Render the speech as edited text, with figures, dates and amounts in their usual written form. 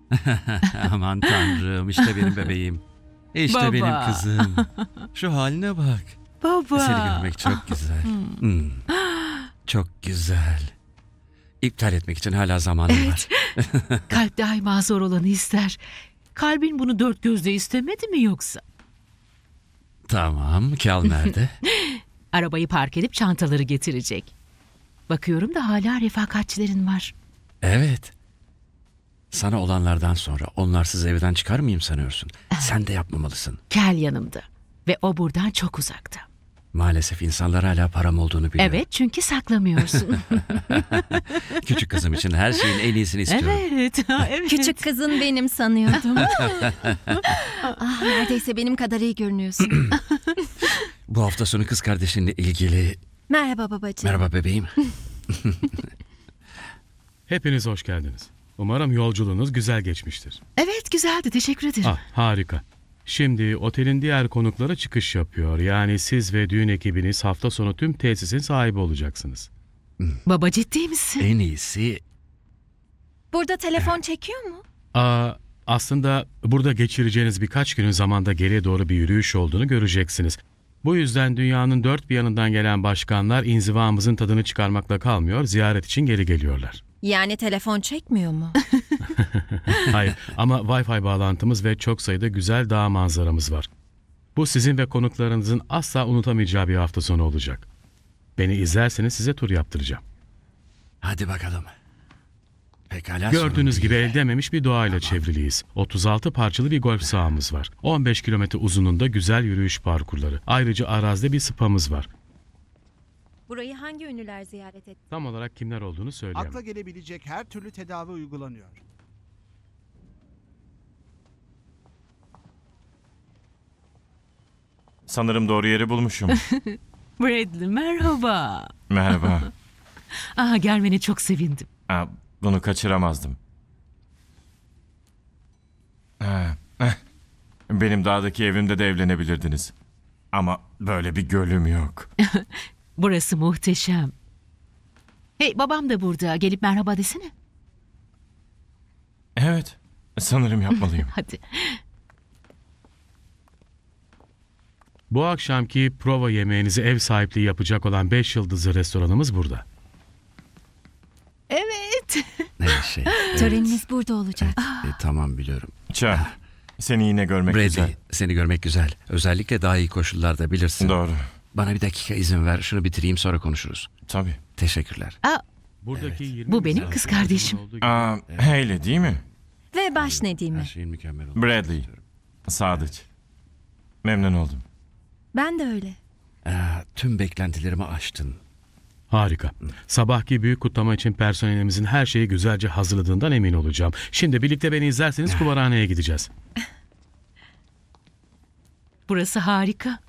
Aman tanrım, işte benim bebeğim. İşte Baba. benim kızım. Şu haline bak. Baba. Seni görmek çok güzel. Çok güzel. İptal etmek için hala zamanım var. Kalp daima zor olanı ister. Kalbin bunu dört gözle istemedi mi yoksa? Tamam, Kel nerede? Arabayı park edip çantaları getirecek. Bakıyorum da hala refakatçilerin var. Evet. Sana olanlardan sonra onlarsız evden çıkar mıyım sanıyorsun? Sen de yapmamalısın. Kel yanımda ve o buradan çok uzakta. Maalesef insanlar hala param olduğunu biliyor. Evet, çünkü saklamıyorsun. Küçük kızım için her şeyin en iyisini istiyorum. Evet, evet. Küçük kızın benim sanıyordum. Neredeyse benim kadar iyi görünüyorsun. Bu hafta sonu kız kardeşinle ilgili... Merhaba babacığım. Merhaba bebeğim. Hepiniz hoş geldiniz. Umarım yolculuğunuz güzel geçmiştir. Evet, güzeldi. Teşekkür ederim. Harika. Şimdi otelin diğer konukları çıkış yapıyor. Yani siz ve düğün ekibiniz hafta sonu tüm tesisin sahibi olacaksınız. Baba, ciddi misin? En iyisi... Burada telefon çekiyor mu? Aslında burada geçireceğiniz birkaç günün zamanda geriye doğru bir yürüyüş olduğunu göreceksiniz. Bu yüzden dünyanın dört bir yanından gelen başkanlar inzivamızın tadını çıkarmakla kalmıyor, ziyaret için geri geliyorlar. Yani telefon çekmiyor mu? Hayır ama Wi-Fi bağlantımız ve çok sayıda güzel dağ manzaramız var. Bu sizin ve konuklarınızın asla unutamayacağı bir hafta sonu olacak. Beni izlerseniz size tur yaptıracağım. Hadi bakalım. Pekala. Gördüğünüz sorun gibi değil. elde edememiş bir doğayla çevriliyiz. 36 parçalı bir golf sahamız var. 15 kilometre uzunluğunda güzel yürüyüş parkurları. Ayrıca arazide bir spamız var. Burayı hangi ünlüler ziyaret etti? Tam olarak kimler olduğunu söyleyemem. Akla gelebilecek her türlü tedavi uygulanıyor. Sanırım doğru yeri bulmuşum. Bradley, merhaba. Merhaba. Gelmene çok sevindim. Bunu kaçıramazdım. Benim dağdaki evimde de evlenebilirdiniz. Ama böyle bir gölüm yok. Burası muhteşem. Hey, babam da burada. Gelip merhaba desene. Evet, sanırım yapmalıyım. Hadi. Bu akşamki prova yemeğinizi ev sahipliği yapacak olan 5 yıldızlı restoranımız burada. Evet. Ne şey. Evet. Töreniniz burada olacak. Tamam biliyorum. Çay, seni yine görmek Brady, güzel. seni görmek güzel. Özellikle daha iyi koşullarda bilirsin. Doğru, Bana bir dakika izin ver. Şunu bitireyim sonra konuşuruz. tabii. Teşekkürler. Buradaki 20 Bu benim güzel kız restoranın kardeşim. olduğu gibi- Hayley değil mi? Ve baş Her Nedim'i. şeyin mükemmel olması Bradley, istiyorum. Sadıç. Memnun oldum. Ben de öyle. Tüm beklentilerimi aştın. Harika. Sabahki büyük kutlama için personelimizin her şeyi güzelce hazırladığından emin olacağım. Şimdi birlikte beni izlerseniz kumarhaneye gideceğiz. Burası harika.